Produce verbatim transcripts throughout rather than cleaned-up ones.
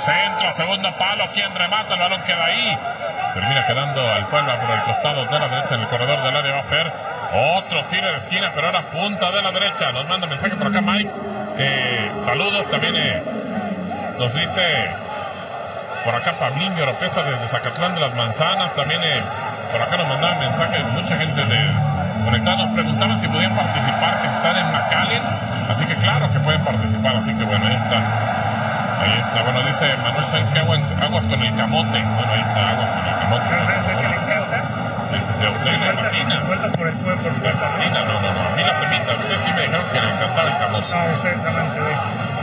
Centro, segundo palo, quien remata, el balón queda ahí. Termina quedando al Puebla por el costado de la derecha en el corredor del área. Va a ser otro tiro de esquina, pero ahora punta de la derecha. Nos manda mensaje por acá Mike. Eh, saludos también. Eh, nos dice por acá Pablín Oropesa desde Zacatlán de las Manzanas. También eh, por acá nos mandaban mensajes mucha gente de conectada. Nos preguntaban si podían participar, que están en McAllen. Así que claro que pueden participar. Así que bueno, ahí está. Ahí está, bueno, dice Manuel Sainz que aguas, aguas con el camote. Bueno, ahí está, aguas con el camote. Pero ¿sabes de qué le encanta? Dice, si a usted le fascina. Vueltas por el pueblo, por el Le pueblo. fascina, no, no, no. A mí la semita, ustedes sí me dijeron que le encantaba el camote. No, ustedes amante de...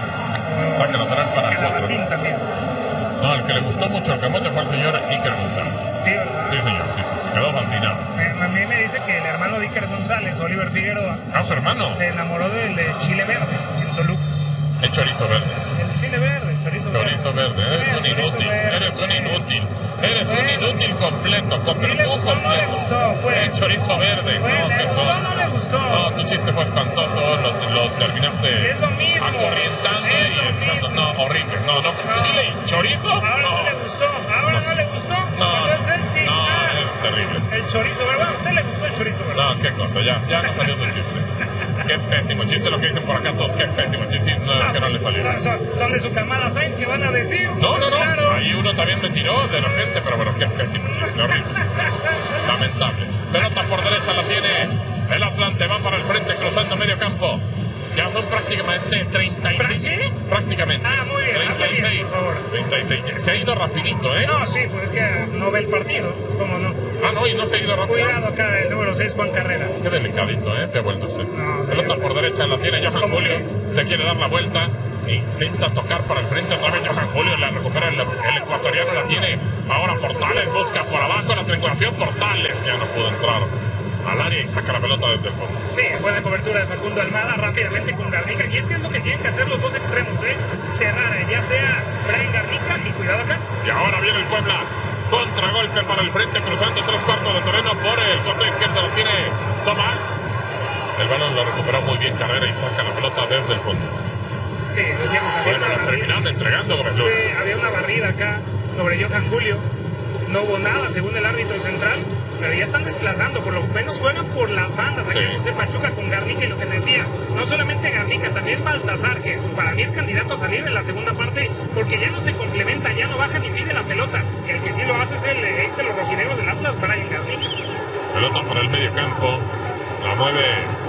Saca lateral para el nosotros. Alacín también. No, el que le gustó mucho el camote fue el señor Iker González. Sí, ¿verdad? Sí, señor, sí, sí, sí, quedó fascinado. Me- A mí me dice que el hermano de Iker González, Oliver Figueroa, Ah, su hermano, se enamoró del eh, chile verde en Toluca. el chorizo verde. El chile verde, el chorizo verde. Chorizo verde, eres un El chorizo inútil, verde, eres un sí. inútil, eres un inútil completo, ¿Sí completo, le tú gustó o no le completo. gustó? Pues. El chorizo verde, Pues, no, ¿le ¿qué gustó o son? no le gustó? No, tu chiste fue espantoso, lo, lo terminaste Es lo mismo. acorrientando Es y lo echando, mismo. no, horrible, no, no, No. chile y chorizo, Ahora no, no, le gustó, ahora no, le gustó. no, Entonces él sí. no, Ah, es terrible. el chorizo verde. Bueno, a usted le gustó el chorizo verde. No, qué cosa, ya, ya no salió tu chiste. Qué pésimo chiste lo que dicen por acá todos, qué pésimo chiste, no es que no le salió. No, son, son de su camada Sainz que van a decir. No, no, no, Claro. ahí uno también me tiró de repente, pero bueno, qué pésimo chiste, horrible. Lamentable. Pelota por derecha la tiene el Atlante, va para el frente cruzando medio campo. Ya son prácticamente treinta y seis. ¿Qué? Prácticamente. Ah, muy bien, treinta y seis. hable bien, por favor. treinta y seis. Se ha ido rapidito, ¿eh? No, sí, pues es que no ve el partido. ¿Cómo no? Ah, no, y no se ha ido rápido. Cuidado acá, el número seis, Juan Carrera. Qué delicadito, ¿eh? Se ha vuelto usted. No, sí. Pelota por derecha la tiene Johan ¿Cómo Julio. Se quiere dar la vuelta. Intenta tocar para el frente otra vez Johan Julio. La recupera el, el ecuatoriano. La tiene ahora Portales. Busca por abajo la triangulación. Portales. Ya no pudo entrar al área y saca la pelota desde el fondo. Sí, buena cobertura de Facundo Almada rápidamente con Garnica. Y es que es lo que tienen que hacer los dos extremos, ¿eh? Cerrar, ya sea Brian Garnica y cuidado acá. Y ahora viene el Puebla. Contragolpe para el frente, cruzando tres cuartos de terreno por el costado izquierdo. Lo tiene Tomás. El balón lo recuperó muy bien Carrera y saca la pelota desde el fondo. Sí, decíamos, había Bueno, una lo barrida. terminaron entregando Gómez Luna. Sí, había una barrida acá sobre Johan Julio. No hubo nada según el árbitro central, pero ya están desplazando, por lo menos juegan por las bandas. Aquí Sí. José Pachuca con Garnica y lo que te decía, no solamente Garnica, también Baltazar, que para mí es candidato a salir en la segunda parte, porque ya no se complementa, ya no baja ni pide la pelota. El que sí lo hace es el ex de los rojinegros del Atlas, Brian Garnica. Pelota para el medio campo. La mueve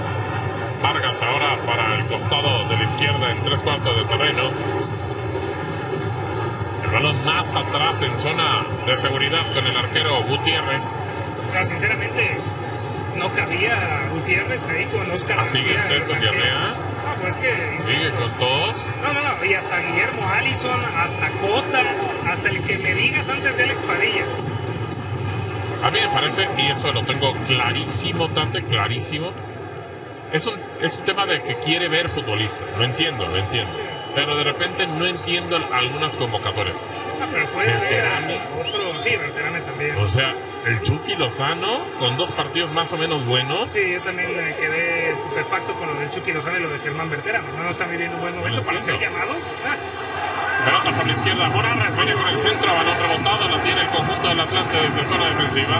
Vargas ahora para el costado de la izquierda en tres cuartos de terreno. El balón más atrás en zona de seguridad con el arquero Gutiérrez. Pero sinceramente, no cabía Gutiérrez ahí con Oscar ¿Ah, sigue García, usted el con arquero. diarrea? No, pues que, insisto, Sigue con todos. No, no, no, y hasta Guillermo Allison, hasta Cota, hasta el que me digas antes de Alex Padilla. A mí me parece, y eso lo tengo clarísimo, Tante, clarísimo. Es un, es un tema de que quiere ver futbolistas. Lo entiendo, lo entiendo. Pero de repente no entiendo algunas convocatorias. Ah, pero puede ver Veterame. a otro, sí, veterame también. O sea, el Chucky Lozano, con dos partidos más o menos buenos. Sí, yo también me quedé estupefacto con lo del Chucky Lozano y lo de Germán Berterame. No están viviendo un buen momento Lo para ser entiendo. llamados. Ah, Pelota por la izquierda, Morales viene con el centro, balón rebotado, lo tiene el conjunto del Atlante desde zona defensiva.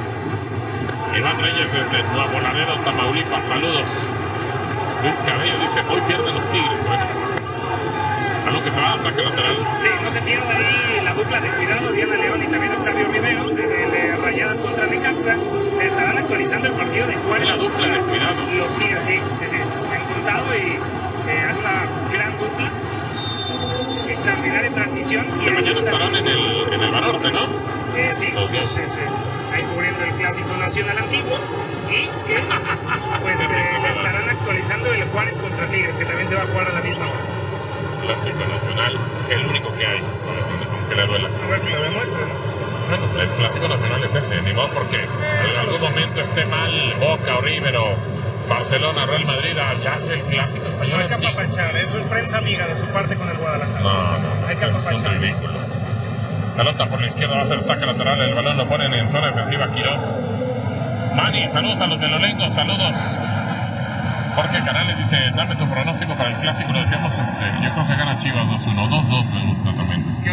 Iván Reyes desde Nuevo Laredo, Tamaulipas, saludos. Luis Cabello dice, hoy pierden los Tigres. Bueno, balón que se va a saque lateral. sí, no se pierda ahí la dupla de cuidado, Diana León y también Octavio Rivero, de, de, de Rayadas contra Necaxa. Estarán actualizando el partido de Juárez. Es la dupla de cuidado. Los Tigres, sí, sí, sí. Me han contado y eh, es una gran dupla. Extraordinaria transmisión. Y Que ahí mañana está- estarán en el, en el Banorte, ¿no? Eh, sí, Los dos. sí, sí. Ahí cubriendo el Clásico Nacional Antiguo y que pues eh, le estarán actualizando el Juárez contra Tigres, que también se va a jugar a la misma hora. Clásico Nacional, el único que hay, aunque le duela. A ver que lo demuestre, ¿no? Bueno, el Clásico Nacional es ese, ni modo porque en algún momento esté mal Boca o River o Barcelona, Real Madrid, ah, ya es el Clásico No Español. hay que antiguo. apapachar, eso es prensa amiga de su parte con el Guadalajara. No, no, no, hay que es un apapachar. ridículo. Pelota por la izquierda, va a ser saque lateral, el balón lo ponen en zona defensiva Quiroz. Mani, saludos a los melolengos, saludos. Jorge Canales dice, dame tu pronóstico para el Clásico, lo decíamos, este, yo creo que gana Chivas dos uno, dos dos me gusta también.